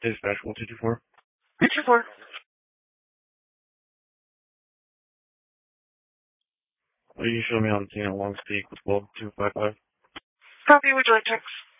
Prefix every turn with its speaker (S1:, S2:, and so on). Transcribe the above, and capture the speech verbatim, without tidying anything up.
S1: Dispatch one two two four.
S2: two two four.
S1: Will you show me on scene at Long Peak with twelve two five five?
S2: Copy, would you like text?